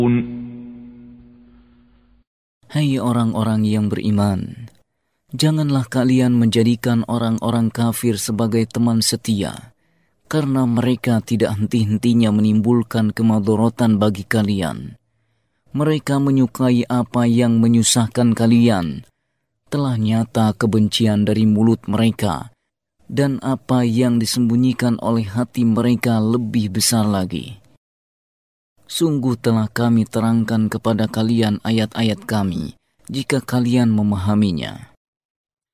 Hai orang-orang yang beriman, janganlah kalian menjadikan orang-orang kafir sebagai teman setia, karena mereka tidak henti-hentinya menimbulkan kemadharatan bagi kalian. Mereka menyukai apa yang menyusahkan kalian. Telah nyata kebencian dari mulut mereka, dan apa yang disembunyikan oleh hati mereka lebih besar lagi. Sungguh telah kami terangkan kepada kalian ayat-ayat kami, jika kalian memahaminya.